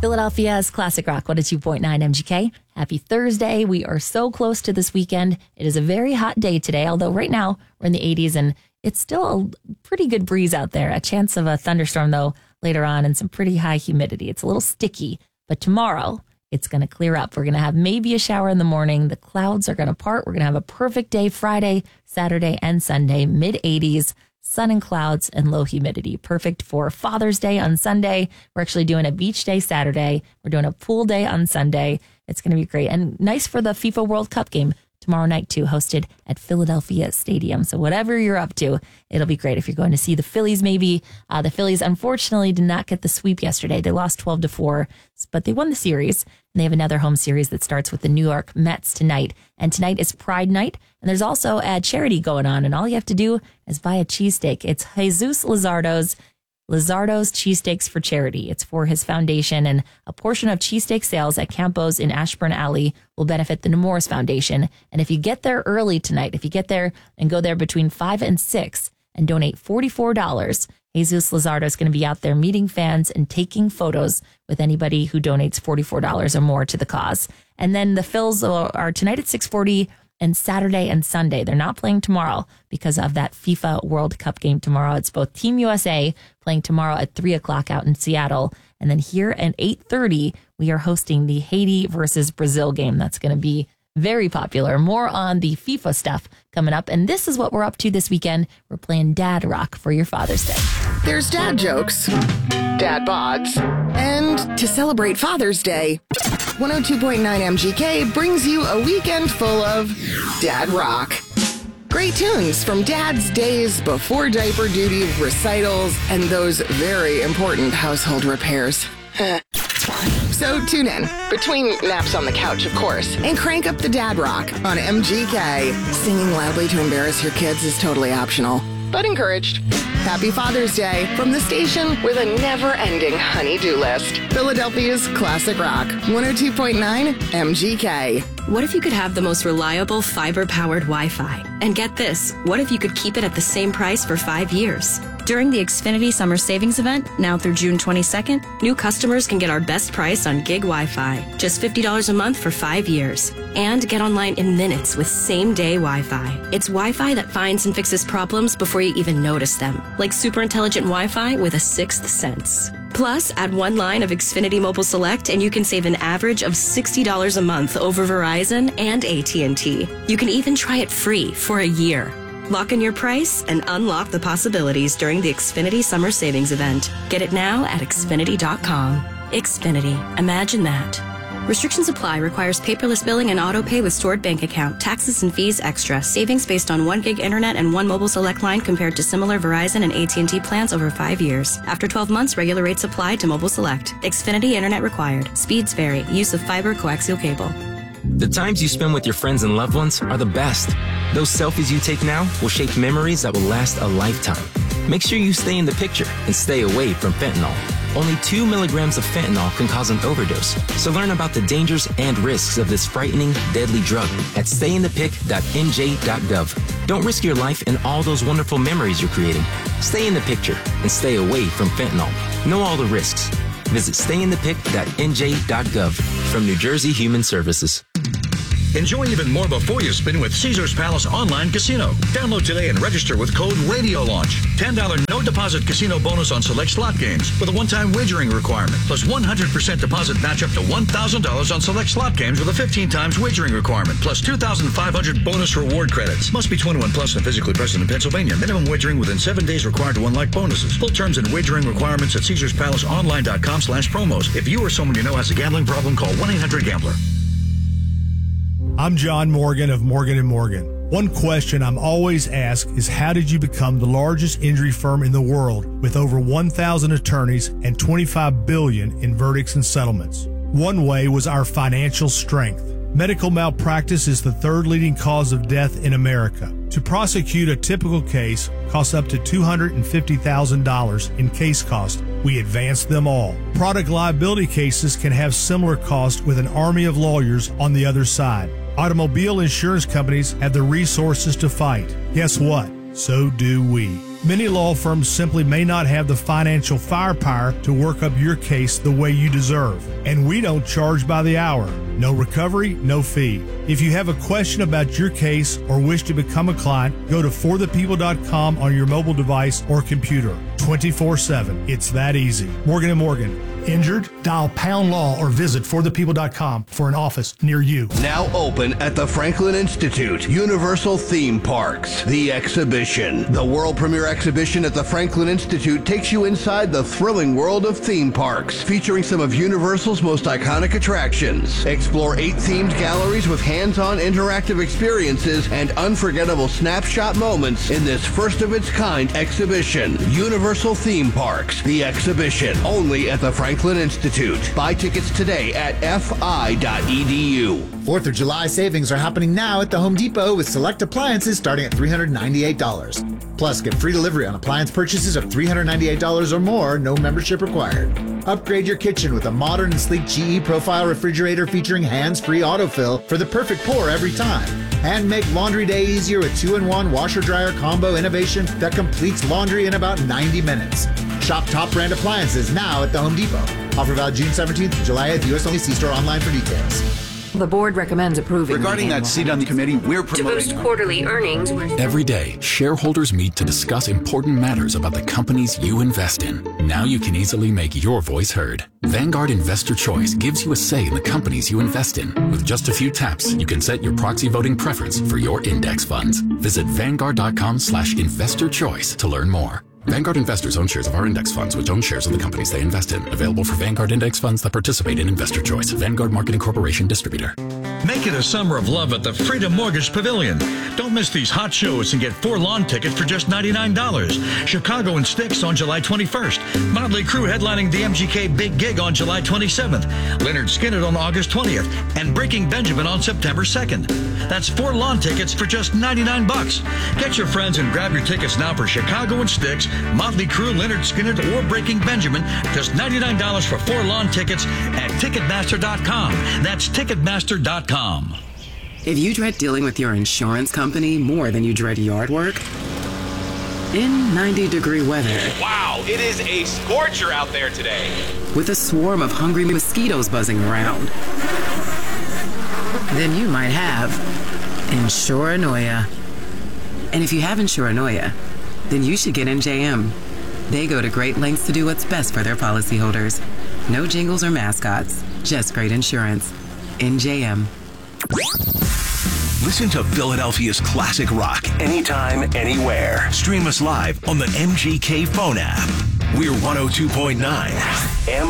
Philadelphia's Classic Rock 102.9 MGK. Happy Thursday. We are so close to this weekend. It is a very hot day today, although right now we're in the 80s and it's still a pretty good breeze out there. A chance of a thunderstorm, though, later on and some pretty high humidity. It's a little sticky, but tomorrow it's going to clear up. We're going to have maybe a shower in the morning. The clouds are going to part. We're going to have a perfect day Friday, Saturday, and Sunday, mid-80s. Sun and clouds and low humidity. Perfect for Father's Day on Sunday. We're actually doing a beach day Saturday. We're doing a pool day on Sunday. It's going to be great. And nice for the FIFA World Cup game tomorrow night, too, hosted at Philadelphia Stadium. So whatever you're up to, it'll be great. If you're going to see the Phillies, maybe. The Phillies, unfortunately, did not get the sweep yesterday. They lost 12-4, but they won the series. And they have another home series that starts with the New York Mets tonight. And tonight is Pride Night. And there's also a charity going on. And all you have to do is buy a cheesesteak. It's Jesus Lizardo's Cheesesteaks for Charity. It's for his foundation. And a portion of cheesesteak sales at Campo's in Ashburn Alley will benefit the Nemours Foundation. And if you get there early tonight, if you get there and go there between 5 and 6 and donate $44, Jesus Lizardo is going to be out there meeting fans and taking photos with anybody who donates $44 or more to the cause. And then the Phils are tonight at 6:40 and Saturday and Sunday. They're not playing tomorrow because of that FIFA World Cup game tomorrow. It's both Team USA playing tomorrow at 3 o'clock out in Seattle. And then here at 8:30, we are hosting the Haiti versus Brazil game. That's going to be very popular. More on the FIFA stuff coming up. And this is what we're up to this weekend. We're playing Dad Rock for your Father's Day. There's dad jokes, dad bods, and to celebrate Father's Day, 102.9 MGK brings you a weekend full of Dad Rock. Great tunes from Dad's days before diaper duty, recitals, and those very important household repairs. So tune in, between naps on the couch, of course, and crank up the Dad Rock on MGK. Singing loudly to embarrass your kids is totally optional, but encouraged. Happy Father's Day from the station with a never-ending honey-do list. Philadelphia's Classic Rock, 102.9 MGK. What if you could have the most reliable fiber-powered Wi-Fi? And get this, what if you could keep it at the same price for 5 years? During the Xfinity Summer Savings Event, now through June 22nd, new customers can get our best price on gig Wi-Fi, just $50 a month for 5 years. And get online in minutes with same-day Wi-Fi. It's Wi-Fi that finds and fixes problems before you even notice them, like super intelligent Wi-Fi with a sixth sense. Plus, add one line of Xfinity Mobile Select and you can save an average of $60 a month over Verizon and AT&T. You can even try it free for a year. Lock in your price and unlock the possibilities during the Xfinity Summer Savings Event. Get it now at Xfinity.com. Xfinity. Imagine that. Restrictions apply. Requires paperless billing and auto pay with stored bank account. Taxes and fees extra. Savings based on 1 gig internet and 1 mobile select line compared to similar Verizon and AT&T plans over 5 years. After 12 months, regular rates apply to mobile select. Xfinity internet required. Speeds vary. Use of fiber coaxial cable. The times you spend with your friends and loved ones are the best. Those selfies you take now will shape memories that will last a lifetime. Make sure you stay in the picture and stay away from fentanyl. Only 2 milligrams of fentanyl can cause an overdose. So learn about the dangers and risks of this frightening, deadly drug at stayinthepic.nj.gov. Don't risk your life and all those wonderful memories you're creating. Stay in the picture and stay away from fentanyl. Know all the risks. Visit stayinthepic.nj.gov from New Jersey Human Services. Enjoy even more before you spin with Caesars Palace Online Casino. Download today and register with code RADIOLAUNCH. $10 no deposit casino bonus on select slot games with a one-time wagering requirement. Plus 100% deposit match up to $1,000 on select slot games with a 15 times wagering requirement. Plus 2,500 bonus reward credits. Must be 21 plus and physically present in Pennsylvania. Minimum wagering within 7 days required to unlock bonuses. Full terms and wagering requirements at CaesarsPalaceOnline.com/promos. If you or someone you know has a gambling problem, call 1-800-GAMBLER. I'm John Morgan of Morgan & Morgan. One question I'm always asked is, how did you become the largest injury firm in the world with over 1,000 attorneys and $25 billion in verdicts and settlements? One way was our financial strength. Medical malpractice is the third leading cause of death in America. To prosecute a typical case costs up to $250,000 in case cost. We advance them all. Product liability cases can have similar costs with an army of lawyers on the other side. Automobile insurance companies have the resources to fight. Guess what? So do we. Many law firms simply may not have the financial firepower to work up your case the way you deserve. And we don't charge by the hour. No recovery, no fee. If you have a question about your case or wish to become a client, go to forthepeople.com on your mobile device or computer. 24/7. It's that easy. Morgan & Morgan. Injured? Dial pound law or visit forthepeople.com for an office near you. Now open at the Franklin Institute, Universal Theme Parks, The Exhibition. The world premiere exhibition at the Franklin Institute takes you inside the thrilling world of theme parks, featuring some of Universal's most iconic attractions. Explore 8 themed galleries with hands-on interactive experiences and unforgettable snapshot moments in this first-of-its-kind exhibition. Universal Theme Parks, The Exhibition, only at the Franklin Institute. Buy tickets today at fi.edu. 4th of July savings are happening now at the Home Depot with select appliances starting at $398. Plus, get free delivery on appliance purchases of $398 or more, no membership required. Upgrade your kitchen with a modern and sleek GE Profile refrigerator featuring hands-free autofill for the perfect pour every time. And make laundry day easier with 2-in-1 washer-dryer combo innovation that completes laundry in about 90 minutes. Shop top brand appliances now at the Home Depot. Offer valid June 17th to July 8th. U.S. only. See store online for details. The board recommends approving. Regarding that seat on the committee, we're promoting to boost quarterly earnings. Every day, shareholders meet to discuss important matters about the companies you invest in. Now you can easily make your voice heard. Vanguard Investor Choice gives you a say in the companies you invest in. With just a few taps, you can set your proxy voting preference for your index funds. Visit Vanguard.com/investorchoice to learn more. Vanguard investors own shares of our index funds, which own shares of the companies they invest in. Available for Vanguard index funds that participate in Investor Choice. Vanguard Marketing Corporation distributor. Make it a summer of love at the Freedom Mortgage Pavilion. Don't miss these hot shows and get 4 lawn tickets for just $99. Chicago and Styx on July 21st. Motley Crue headlining the MGK Big Gig on July 27th. Lynyrd Skynyrd on August 20th. And Breaking Benjamin on September 2nd. That's 4 lawn tickets for just $99. Get your friends and grab your tickets now for Chicago and Styx, Motley Crue, Lynyrd Skynyrd, or Breaking Benjamin. Just $99 for 4 lawn tickets at Ticketmaster.com. That's Ticketmaster.com. If you dread dealing with your insurance company more than you dread yard work, in 90-degree weather. Wow, it is a scorcher out there today. With a swarm of hungry mosquitoes buzzing around, then you might have Insuranoia. And if you have Insuranoia, then you should get NJM. They go to great lengths to do what's best for their policyholders. No jingles or mascots, just great insurance. NJM. Listen to Philadelphia's classic rock anytime, anywhere. Stream us live on the MGK phone app. We're 102.9